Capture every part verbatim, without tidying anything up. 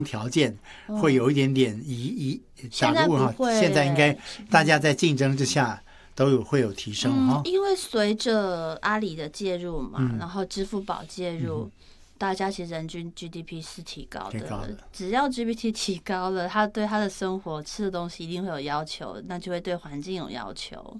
条件会有一点点移移， 现在不会， 现在应该大家在竞争之下都有会有提升哈、 嗯。因为随着阿里的介入嘛， 嗯、 然后支付宝介入。嗯，大家其实人均 G D P 是提高的， 提高的只要 G D P 提高了，他对他的生活吃的东西一定会有要求，那就会对环境有要求。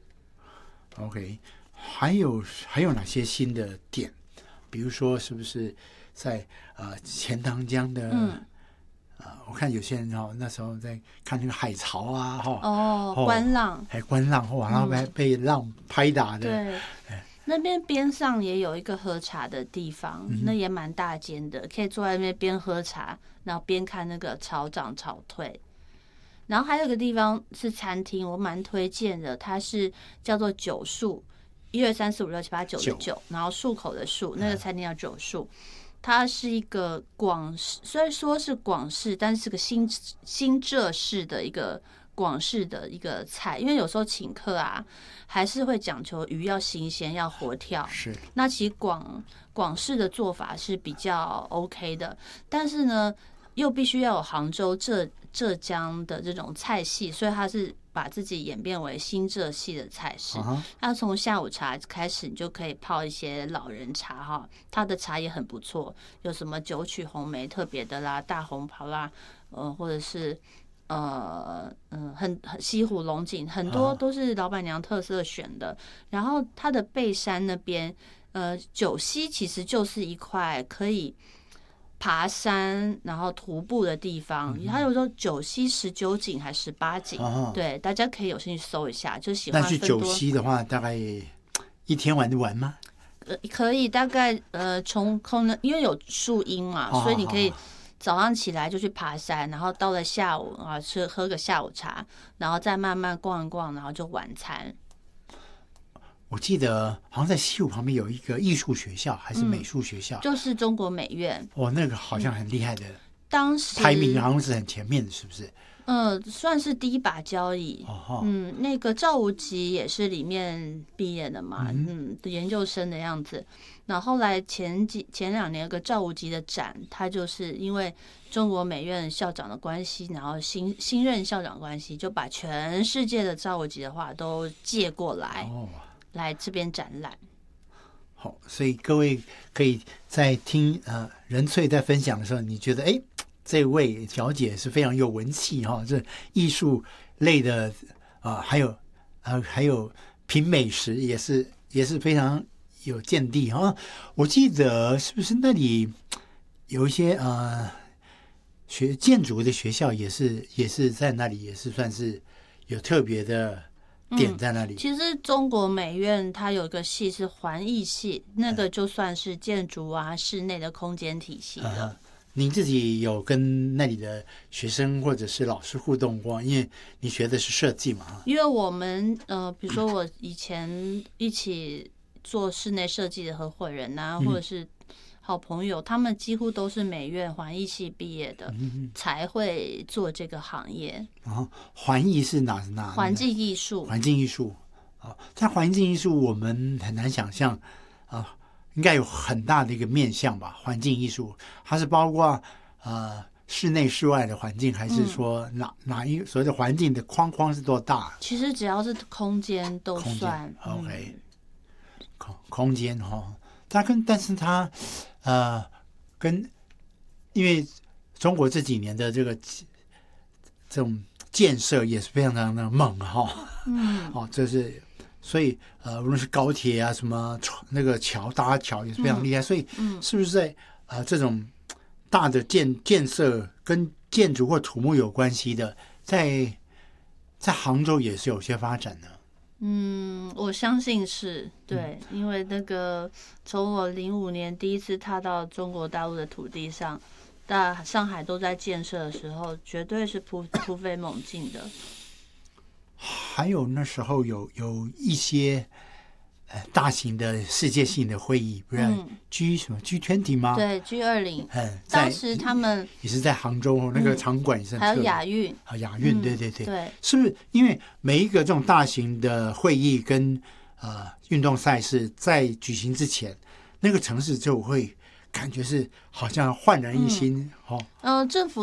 OK， 还有还有哪些新的点？比如说，是不是在呃钱塘江的？嗯呃、我看有些人哦，那时候在看那个海潮啊，哈、 哦，哦，观浪， 还观浪，哇，然后被、嗯、被浪拍打的， 对。那边边上也有一个喝茶的地方，嗯、那也蛮大间的，可以坐在那边边喝茶，然后边看那个潮涨潮退。然后还有一个地方是餐厅，我蛮推荐的，它是叫做九树，一二三四五六七八九的九，然后漱口的漱，那个餐厅叫九树。它是一个广式，虽然说是广式，但是是个新新浙式的一个广式的一个菜，因为有时候请客啊，还是会讲求鱼要新鲜，要活跳。 是。 那其实广广式的做法是比较 OK 的，但是呢，又必须要有杭州浙浙江的这种菜系，所以它是把自己演变为新浙系的菜式。那、uh-huh. 从下午茶开始，你就可以泡一些老人茶哈，它的茶也很不错，有什么九曲红梅特别的啦，大红袍啦，呃，或者是。呃嗯，很很西湖龙井，很多都是老板娘特色选的。然后它的背山那边，呃，九溪其实就是一块可以爬山然后徒步的地方。它有时候九溪十九景还十八景，对，大家可以有兴趣搜一下。就喜欢那去九溪的话，大概一天玩得完吗？ 呃，可以，大概呃从空呢，因为有树荫嘛，所以你可以。早上起来就去爬山，然后到了下午啊，吃喝个下午茶，然后再慢慢逛一逛，然后就晚餐。 我记得好像在西湖旁边有一个艺术学校，还是美术学校， 嗯、就是中国美院。 哦，那个好像很厉害的，嗯、 当时排名好像是很前面的，是不是？ 嗯，算是第一把交椅。 哦、 嗯，那个赵无极也是里面毕业的嘛，嗯，嗯研究生的样子。然后后来前几前两年有个赵无极的展，他就是因为中国美院校长的关系，然后新新任校长关系，就把全世界的赵无极的画都借过来， 哦、 来这边展览。 好，所以各位可以在听呃任萃在分享的时候，你觉得哎？这位小姐是非常有文气哈，这艺术类的啊、呃，还有呃还有品美食也是也是非常有见地哈。我记得是不是那里有一些呃学建筑的学校也是也是在那里也是算是有特别的点在那里。 嗯、其实中国美院它有一个系是环艺系，那个就算是建筑啊室内的空间体系了。 嗯您自己有跟那里的学生或者是老师互动过？因为你学的是设计嘛。 因为我们呃，比如说我以前一起做室内设计的合伙人啊，嗯、或者是好朋友，他们几乎都是美院环艺系毕业的，嗯、才会做这个行业。 哦，环艺是哪哪？ 环境艺术。 环境艺术啊、哦，在环境艺术我们很难想象啊。哦应该有很大的一个面向吧，环境艺术，它是包括呃室内室外的环境，还是说哪、嗯、哪一所谓的环境的框框是多大？ 其实只要是空间都算。 空间 OK，、嗯、空空间哈、哦，它跟但是它呃跟因为中国这几年的这个这种建设也是非常的猛哈、哦，嗯，哦，这是。所以，呃，无论是高铁啊，什么那个桥搭桥也是非常厉害。嗯、所以，是不是在呃这种大的建建设跟建筑或土木有关系的，在在杭州也是有些发展的？ 嗯，我相信是对，嗯、因为那个从我零五年第一次踏到中国大陆的土地上，大上海都在建设的时候，绝对是突突飞猛进的。 还有那时候有有一些呃大型的世界性的会议，不是 G 什么 G 二十 吗？ 对 G 二十。 嗯， 当时他们也是在杭州、嗯、那个场馆也是很特别， 还有亚运啊，亚运、嗯、对对对， 对， 是不是因为每一个这种大型的会议跟呃运动赛事在举行之前，那个城市就会感觉是好像焕然一新，哦。 呃，政府